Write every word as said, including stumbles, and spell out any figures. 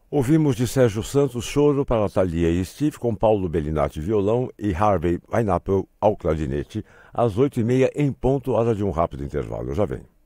Ouvimos de Sérgio Santos Choro para Thalia e Steve, com Paulo Bellinati violão e Harvey Pineapple ao clarinete, às oito e meia em ponto, hora de um rápido intervalo. Eu já venho.